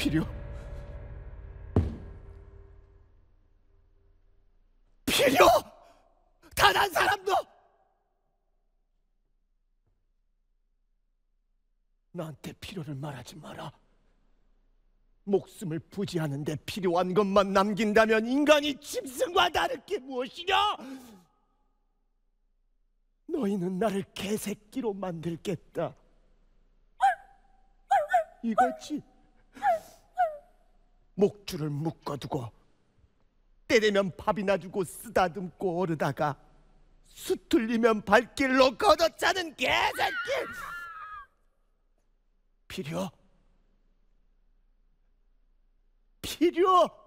필요. 단 한 사람도 나한테 필요를 말하지 마라. 목숨을 부지하는데 필요한 것만 남긴다면 인간이 짐승과 다를 게 무엇이냐? 너희는 나를 개새끼로 만들겠다. 이거지. 목줄을 묶어두고 때리면 밥이나 주고 쓰다듬고 오르다가 수틀리면 발길로 걷어차는 개새끼. 필요.